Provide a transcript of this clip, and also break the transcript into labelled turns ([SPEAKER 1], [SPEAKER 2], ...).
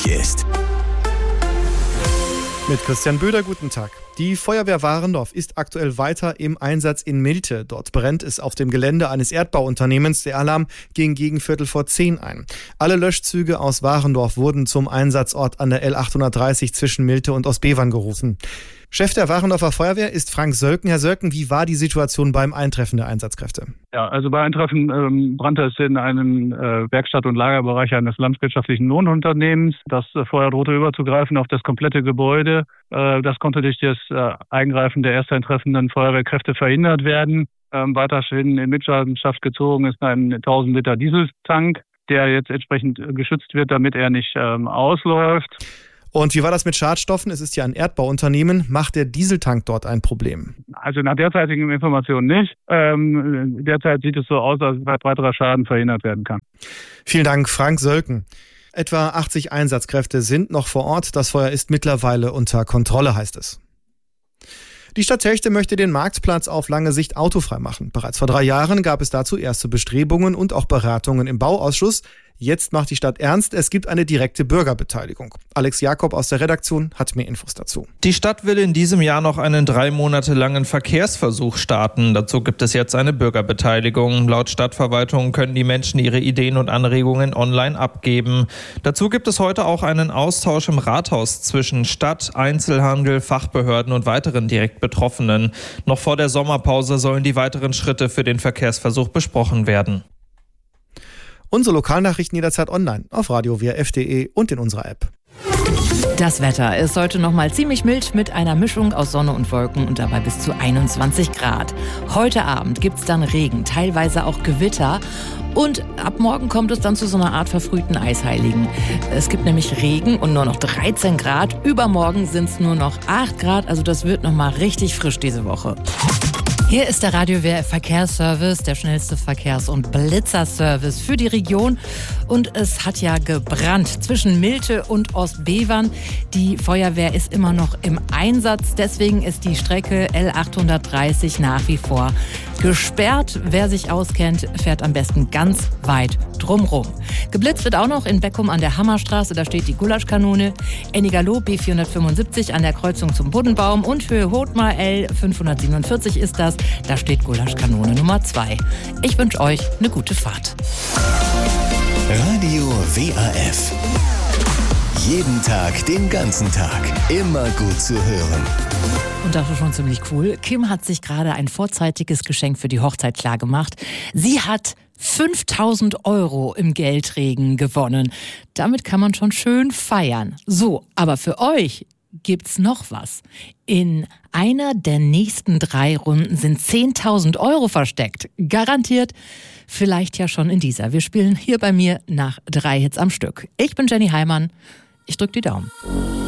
[SPEAKER 1] wichtig ist.
[SPEAKER 2] Mit Christian Böder, guten Tag. Die Feuerwehr Warendorf ist aktuell weiter im Einsatz in Milte. Dort brennt es auf dem Gelände eines Erdbauunternehmens. Der Alarm ging gegen 9:45 ein. Alle Löschzüge aus Warendorf wurden zum Einsatzort an der L830 zwischen Milte und Ostbevern gerufen. Chef der Warendorfer Feuerwehr ist Frank Sölken. Herr Sölken, wie war die Situation beim Eintreffen der Einsatzkräfte?
[SPEAKER 3] Ja, also bei Eintreffen brannte es in einem Werkstatt- und Lagerbereich eines landwirtschaftlichen Lohnunternehmens. Das Feuer drohte überzugreifen auf das komplette Gebäude. Das konnte durch das Eingreifen der erst eintreffenden Feuerwehrkräfte verhindert werden. Weiterhin in Mitleidenschaft gezogen ist ein 1000 Liter Dieseltank, der jetzt entsprechend geschützt wird, damit er nicht ausläuft.
[SPEAKER 2] Und wie war das mit Schadstoffen? Es ist ja ein Erdbauunternehmen. Macht der Dieseltank dort ein Problem?
[SPEAKER 3] Also nach derzeitigen Informationen nicht. Derzeit sieht es so aus, als weiterer Schaden verhindert werden kann.
[SPEAKER 2] Vielen Dank, Frank Sölken. Etwa 80 Einsatzkräfte sind noch vor Ort. Das Feuer ist mittlerweile unter Kontrolle, heißt es. Die Stadt Telchte möchte den Marktplatz auf lange Sicht autofrei machen. Bereits vor 3 Jahren gab es dazu erste Bestrebungen und auch Beratungen im Bauausschuss. Jetzt macht die Stadt ernst, es gibt eine direkte Bürgerbeteiligung. Alex Jakob aus der Redaktion hat mehr Infos dazu.
[SPEAKER 4] Die Stadt will in diesem Jahr noch einen 3 Monate langen Verkehrsversuch starten. Dazu gibt es jetzt eine Bürgerbeteiligung. Laut Stadtverwaltung können die Menschen ihre Ideen und Anregungen online abgeben. Dazu gibt es heute auch einen Austausch im Rathaus zwischen Stadt, Einzelhandel, Fachbehörden und weiteren direkt Betroffenen. Noch vor der Sommerpause sollen die weiteren Schritte für den Verkehrsversuch besprochen werden.
[SPEAKER 2] Unsere Lokalnachrichten jederzeit online auf radio-wrf.de und in unserer App.
[SPEAKER 5] Das Wetter ist heute noch mal ziemlich mild mit einer Mischung aus Sonne und Wolken und dabei bis zu 21 Grad. Heute Abend gibt es dann Regen, teilweise auch Gewitter. Und ab morgen kommt es dann zu so einer Art verfrühten Eisheiligen. Es gibt nämlich Regen und nur noch 13 Grad. Übermorgen sind es nur noch 8 Grad. Also das wird noch mal richtig frisch diese Woche. Hier ist der Radio WRF Verkehrsservice, der schnellste Verkehrs- und Blitzerservice für die Region. Und es hat ja gebrannt zwischen Milte und Ostbevern. Die Feuerwehr ist immer noch im Einsatz. Deswegen ist die Strecke L830 nach wie vor gesperrt. Wer sich auskennt, fährt am besten ganz weit drumrum. Geblitzt wird auch noch in Beckum an der Hammerstraße. Da steht die Gulaschkanone. Ennigerloh B475 an der Kreuzung zum Buddenbaum. Und für Hothmar L547 ist das. Da steht Gulaschkanone Nummer 2. Ich wünsche euch eine gute Fahrt.
[SPEAKER 1] Radio WRF. Jeden Tag, den ganzen Tag. Immer gut zu hören.
[SPEAKER 5] Und das ist schon ziemlich cool. Kim hat sich gerade ein vorzeitiges Geschenk für die Hochzeit klargemacht. Sie hat 5.000 € im Geldregen gewonnen. Damit kann man schon schön feiern. So, aber für euch gibt's noch was. In einer der nächsten 3 Runden sind 10.000 € versteckt. Garantiert, vielleicht ja schon in dieser. Wir spielen hier bei mir nach 3 Hits am Stück. Ich bin Jenny Heimann. Ich drück die Daumen.